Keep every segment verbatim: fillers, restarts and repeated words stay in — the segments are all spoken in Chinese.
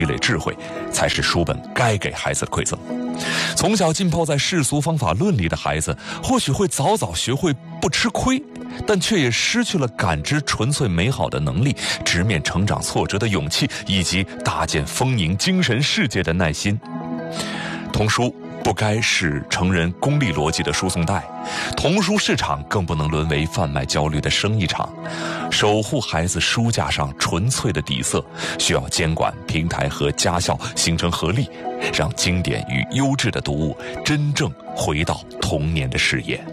积累智慧，才是书本该给孩子的馈赠。从小浸泡在世俗方法论里的孩子，或许会早早学会不吃亏，但却也失去了感知纯粹美好的能力，直面成长挫折的勇气，以及搭建丰盈精神世界的耐心。童书不该是成人功利逻辑的输送带，童书市场更不能沦为贩卖焦虑的生意场。守护孩子书架上纯粹的底色，需要监管平台和家校形成合力，让经典与优质的读物真正回到童年的视野。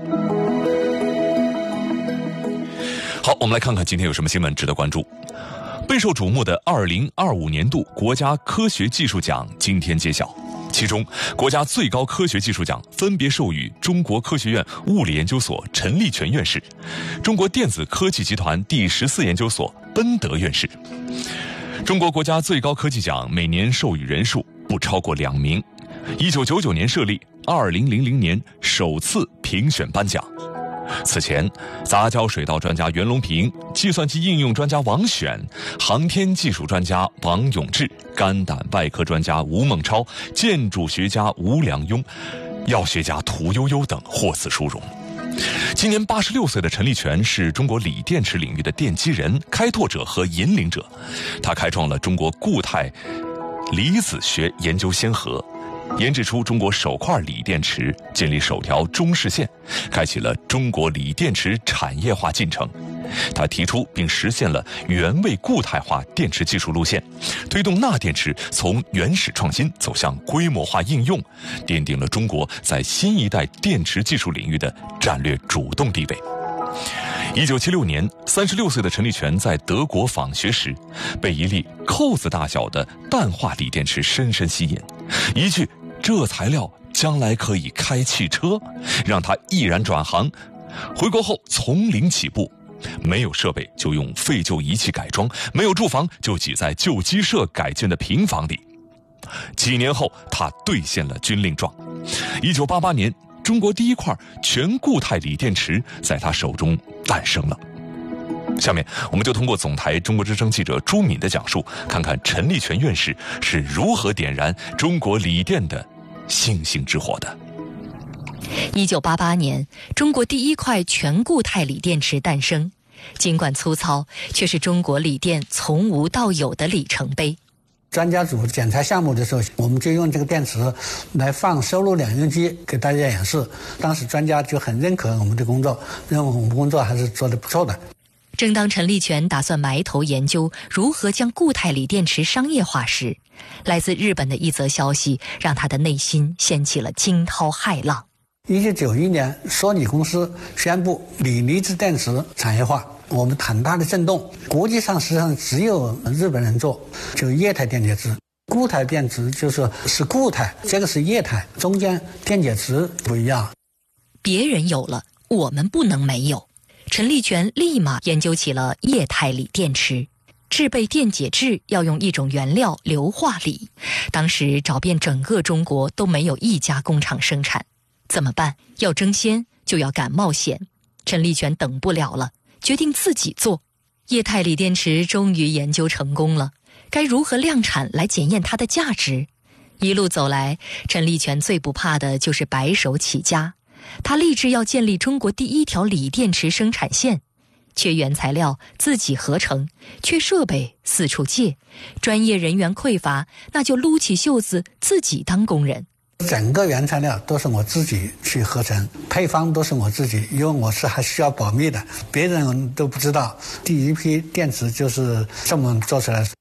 好，我们来看看今天有什么新闻值得关注。备受瞩目的二零二五年度国家科学技术奖今天揭晓，其中国家最高科学技术奖分别授予中国科学院物理研究所陈立全院士、中国电子科技集团第十四研究所奔德院士。中国国家最高科技奖每年授予人数不超过两名，一九九九年设立，二零零零年首次评选颁奖。此前，杂交水稻专家袁隆平、计算机应用专家王选、航天技术专家王永志、肝胆外科专家吴孟超、建筑学家吴良镛、药学家屠呦呦等获此殊荣。今年八十六岁的陈立全是中国锂电池领域的奠基人、开拓者和引领者，他开创了中国固态离子学研究先河，研制出中国首块锂电池，建立首条中视线，开启了中国锂电池产业化进程。他提出并实现了原位固态化电池技术路线，推动钠电池从原始创新走向规模化应用，奠定了中国在新一代电池技术领域的战略主动地位。一九七六年，三十六岁的陈立全在德国访学时，被一粒扣子大小的氮化锂电池深深吸引，一句这材料将来可以开汽车，让他毅然转行。回国后从零起步，没有设备就用废旧仪器改装，没有住房就挤在旧鸡舍改建的平房里。几年后，他兑现了军令状。一九八八年，中国第一块全固态锂电池在他手中诞生了。下面我们就通过总台中国之声记者朱敏的讲述，看看陈立全院士是如何点燃中国锂电的星星之火的。 一九八八年，中国第一块全固态锂电池诞生，尽管粗糙，却是中国锂电从无到有的里程碑。 专家组检查项目的时候，我们就用这个电池来放收录两用机给大家演示。当时专家就很认可我们的工作，认为我们工作还是做得不错的。 正当陈立全打算埋头研究如何将固态锂电池商业化时，来自日本的一则消息让他的内心掀起了惊涛骇浪。 一九九一年，索尼公司宣布锂离子电池产业化，我们很大的震动。国际上实际上只有日本人做，就液态电解质。固态电池就是是固态，这个是液态，中间电解质不一样。 别人有了，我们不能没有。陈立全立马研究起了液态锂电池。制备电解质要用一种原料硫化锂，当时找遍整个中国都没有一家工厂生产。怎么办？要争先就要敢冒险。陈立全等不了了，决定自己做。液态锂电池终于研究成功了，该如何量产来检验它的价值？一路走来，陈立全最不怕的就是白手起家。他立志要建立中国第一条锂电池生产线，缺原材料自己合成，缺设备四处借，专业人员匮乏，那就撸起袖子自己当工人。 整个原材料都是我自己去合成，配方都是我自己，因为我是还需要保密的，别人都不知道。第一批电池就是这么做出来的。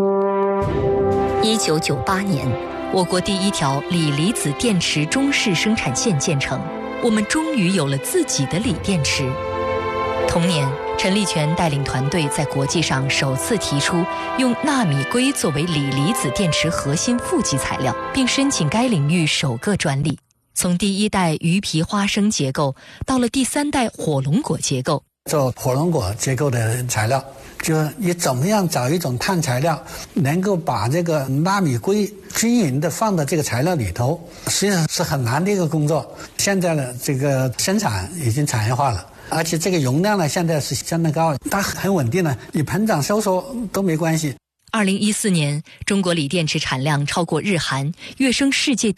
一九九八年，我国第一条锂离子电池中式生产线建成，我们终于有了自己的锂电池。同年，陈立全带领团队在国际上首次提出用纳米硅作为锂离子电池核心负极材料，并申请该领域首个专利。从第一代鱼皮花生结构到了第三代火龙果结构， 做火龙果结构的材料，就是你怎么样找一种碳材料，能够把这个纳米硅均匀的放到这个材料里头，实际上是很难的一个工作。现在的这个生产已经产业化了。而且这个容量呢，现在是相当高，它很稳定的，你膨胀收缩都没关系。 二零一四年，中国锂电池产量超过日韩，跃升世界